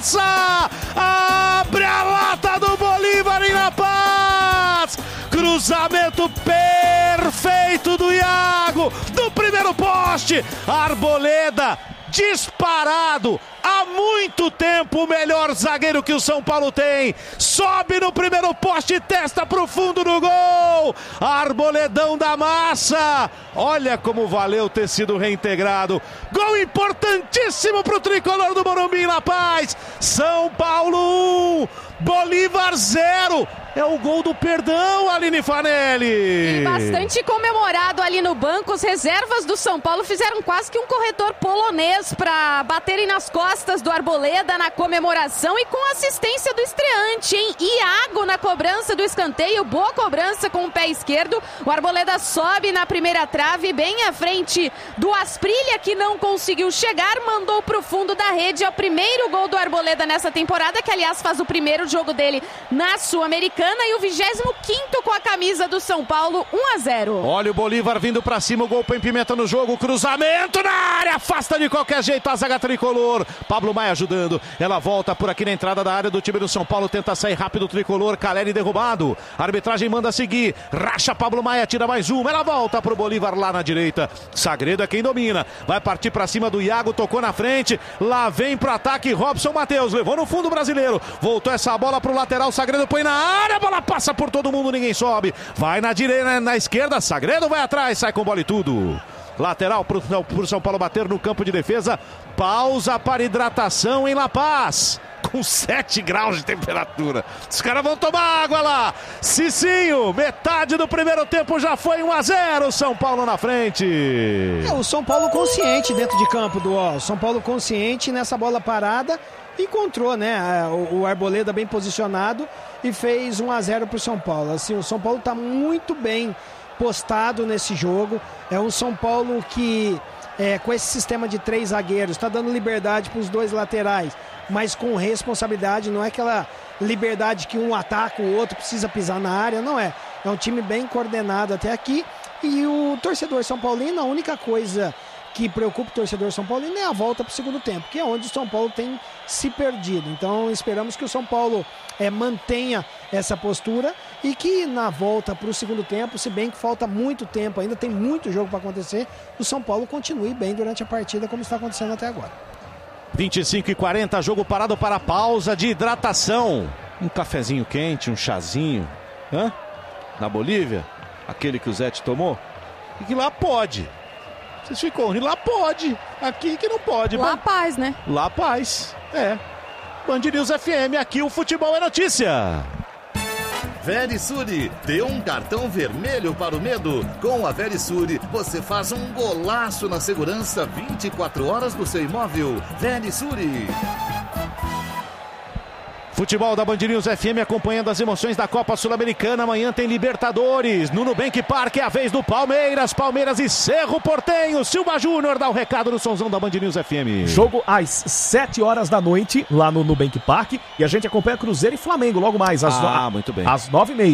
Massa! Abre a lata do Bolívar em La Paz! Cruzamento perfeito do Iago, do primeiro poste, Arboleda disparado, há muito tempo o melhor zagueiro que o São Paulo tem, sobe no primeiro poste e testa pro fundo do gol, Arboledão da Massa, olha como valeu ter sido reintegrado, gol importantíssimo pro tricolor do Morumbi em La Paz, São Paulo 1, Bolívar 0, é o gol do perdão, Aline Fanelli. E bastante comemorado ali no banco, os reservas do São Paulo fizeram quase que um corredor polonês para baterem nas costas do Arboleda na comemoração e com assistência do estreante, hein? Iago na cobrança do escanteio, boa cobrança com o pé esquerdo, o Arboleda sobe na primeira trave, bem à frente do Asprilha, que não conseguiu chegar, mandou pro fundo da rede, é o primeiro gol do Arboleda nessa temporada, que aliás faz o primeiro jogo dele na Sul-Americana e o 25º com a camisa do São Paulo, 1-0. Olha o Bolívar vindo pra cima, o gol põe pimenta no jogo, cruzamento na área, afasta de qualquer jeito a zaga tricolor, Pablo Maia ajudando, ela volta por aqui na entrada da área do time do São Paulo, tenta sair rápido o tricolor, Caleri derrubado, a arbitragem manda seguir, racha Pablo Maia, tira mais uma, ela volta pro Bolívar lá na direita, Sagredo é quem domina, vai partir pra cima do Iago, tocou na frente, lá vem pro ataque Robson Matheus, levou no fundo brasileiro, voltou essa bola pro lateral, Sagredo põe na área, a bola passa por todo mundo, ninguém sobe, vai na direita, na esquerda, Sagredo vai atrás, sai com bola e tudo. Lateral pro São Paulo bater no campo de defesa, pausa para hidratação em La Paz, com 7 graus de temperatura, os caras vão tomar água lá, Cicinho, metade do primeiro tempo já foi 1-0, São Paulo na frente. O São Paulo consciente dentro de campo, o São Paulo consciente nessa bola parada, encontrou, né, o Arboleda bem posicionado e fez 1-0 para o São Paulo. Assim, o São Paulo está muito bem postado nesse jogo. É um São Paulo que, com esse sistema de 3 zagueiros, está dando liberdade para os 2 laterais, mas com responsabilidade. Não é aquela liberdade que um ataca, o outro precisa pisar na área, não é. É um time bem coordenado até aqui. E o torcedor São Paulino, a única coisa que preocupa o torcedor São Paulino é a volta para o segundo tempo, que é onde o São Paulo tem se perdido. Então esperamos que o São Paulo mantenha essa postura e que na volta para o segundo tempo, se bem que falta muito tempo, ainda tem muito jogo para acontecer, o São Paulo continue bem durante a partida como está acontecendo até agora. 25:40, jogo parado para a pausa de hidratação. Um cafezinho quente, um chazinho, na Bolívia, aquele que o Zete tomou, e que lá pode. Vocês ficam rindo, lá pode, aqui que não pode. La Paz, né? La Paz, Band News FM, aqui o futebol é notícia. Verisure, dê um cartão vermelho para o medo. Com a Verisure, você faz um golaço na segurança 24 horas do seu imóvel. Verisure. Futebol da Band News FM acompanhando as emoções da Copa Sul-Americana. Amanhã tem Libertadores. No Nubank Park é a vez do Palmeiras. Palmeiras e Cerro Porteño. Silva Júnior dá o recado no somzão da Band News FM. Jogo às 7 horas da noite lá no Nubank Park. E a gente acompanha Cruzeiro e Flamengo logo mais às 9h30.